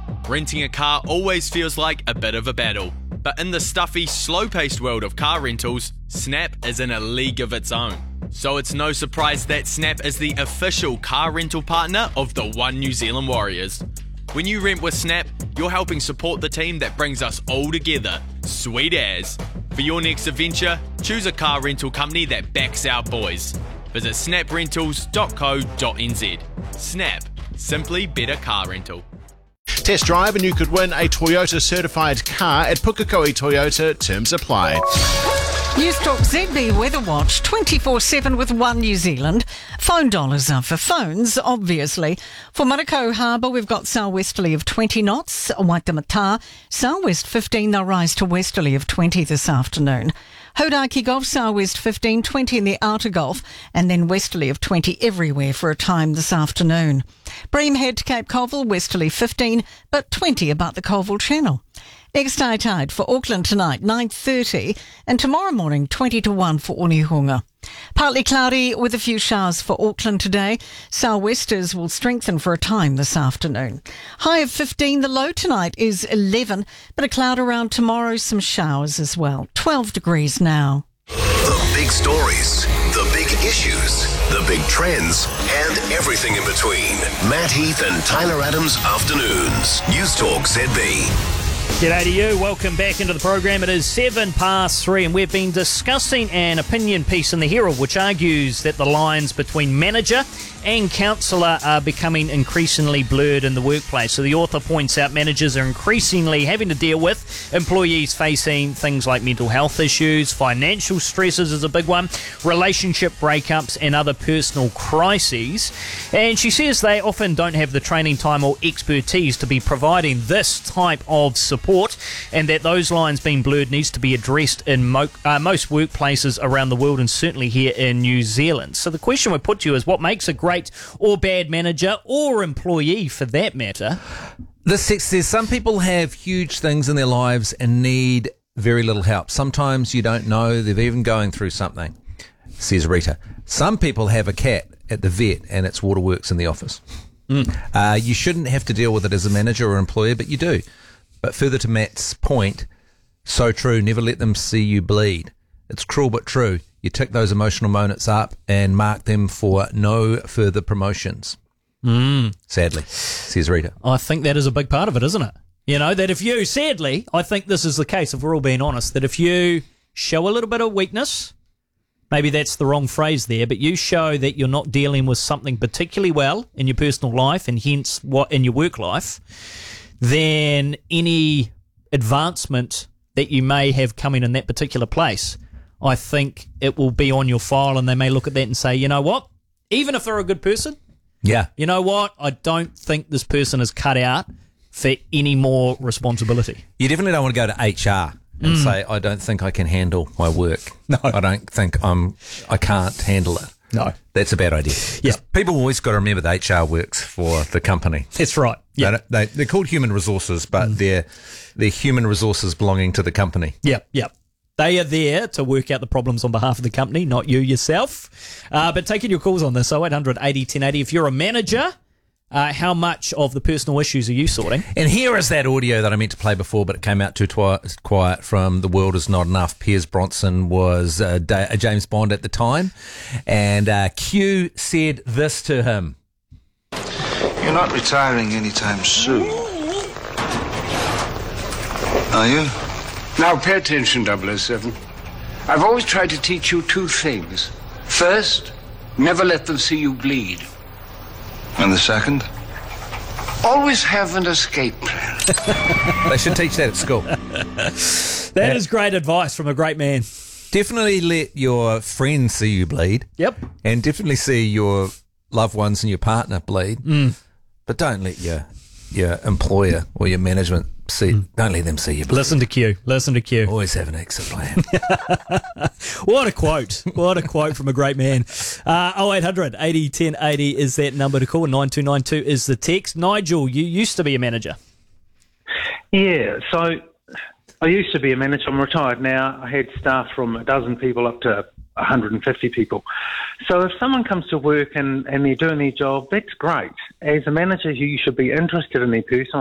Renting a car always feels like a bit of a battle, but in the stuffy, slow-paced world of car rentals, Snap is in a league of its own. So it's no surprise that Snap is the official car rental partner of the One New Zealand Warriors. When you rent with Snap, you're helping support the team that brings us all together. Sweet as. For your next adventure, choose a car rental company that backs our boys. Visit snaprentals.co.nz. Snap. Simply better car rental. Test drive and you could win a Toyota certified car at Pukekohe Toyota. Terms apply. News Talk ZB Weather Watch 24/7 with One New Zealand. Phone dollars are for phones, obviously. For Manukau Harbour, we've got southwesterly of 20 knots. Waitemata, southwest 15, they'll rise to westerly of 20 this afternoon. Hodaki Gulf, southwest 15, 20 in the outer Gulf, and then westerly of 20 everywhere for a time this afternoon. Bream Head to Cape Colville, westerly 15, but 20 about the Colville Channel. Next high tide for Auckland tonight, 9:30, and tomorrow morning, 20 to 1 for Onehunga. Partly cloudy with a few showers for Auckland today. Southwesters will strengthen for a time this afternoon. High of 15, the low tonight is 11, but a cloud around tomorrow, some showers as well. 12 degrees now. The big stories, the big issues, the big trends, and everything in between. Matt Heath and Tyler Adams Afternoons. News Talk ZB. G'day to you. Welcome back into the program. It is 3:07, and we've been discussing an opinion piece in the Herald which argues that the lines between manager and counsellor are becoming increasingly blurred in the workplace. So the author points out managers are increasingly having to deal with employees facing things like mental health issues, financial stresses is a big one, relationship breakups and other personal crises. And she says they often don't have the training time or expertise to be providing this type of support, and that those lines being blurred needs to be addressed in most workplaces around the world, and certainly here in New Zealand. So the question we put to you is, what makes a great or bad manager, or employee for that matter? This text says some people have huge things in their lives and need very little help. Sometimes you don't know they're even going through something, says Rita. Some people have a cat at the vet and it's waterworks in the office. You shouldn't have to deal with it as a manager or employer, but you do. But further to Matt's point, so true, never let them see you bleed. It's cruel but true. You tick those emotional moments up and mark them for no further promotions. Sadly, says Rita. I think that is a big part of it, isn't it? You know, that if you, sadly, I think this is the case, if we're all being honest, that if you show a little bit of weakness, maybe that's the wrong phrase there, but you show that you're not dealing with something particularly well in your personal life and hence what in your work life, then any advancement that you may have coming in that particular place, I think it will be on your file, and they may look at that and say, you know what, even if they're a good person, you know what, I don't think this person is cut out for any more responsibility. You definitely don't want to go to HR and say, I don't think I can handle my work. No. I don't think I can't handle it. No. That's a bad idea. Yeah. People always got to remember that HR works for the company. That's right. Yeah. They're called human resources, but they're human resources belonging to the company. Yep. They are there to work out the problems on behalf of the company, not you yourself. But taking your calls on this, 0800 80 1080. If you're a manager, how much of the personal issues are you sorting? And here is that audio that I meant to play before, but it came out too quiet from The World Is Not Enough. Piers Bronson was a James Bond at the time, and Q said this to him. You're not retiring anytime soon, are you? Now pay attention, 007. I've always tried to teach you two things. First, never let them see you bleed. And the second? Always have an escape plan. They should teach that at school. That is great advice from a great man. Definitely let your friends see you bleed. Yep. And definitely see your loved ones and your partner bleed. But don't let your employer or your management don't let them see you bleed. Listen to Q. Always have an exit plan. What a quote. What a quote from a great man. 0800 80 1080 is that number to call. 9292 is the text. Nigel, you used to be a manager. Yeah, so I used to be a manager. I'm retired now. I had staff from a dozen people up to 150 people. So if someone comes to work and they're doing their job, that's great. As a manager, you should be interested in their person.